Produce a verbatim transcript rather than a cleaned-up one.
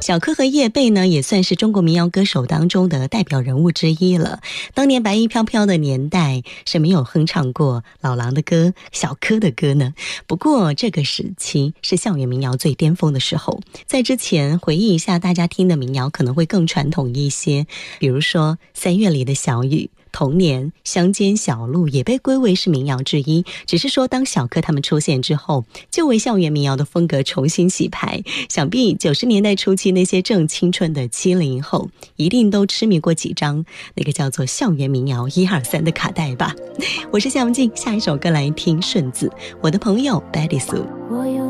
小柯和叶蓓呢，也算是中国民谣歌手当中的代表人物之一了。当年白衣飘飘的年代，是没有哼唱过老狼的歌、小柯的歌呢。不过这个时期是校园民谣最巅峰的时候。在之前回忆一下，大家听的民谣可能会更传统一些，比如说三月里的小雨、童年、乡间小路也被归为是民谣之一，只是说当小柯他们出现之后，就为校园民谣的风格重新洗牌。想必九十年代初期那些正青春的七零后一定都痴迷过几张那个叫做校园民谣一二三的卡带吧。我是夏文静，下一首歌来听顺子，我的朋友 Betty Sue。 我有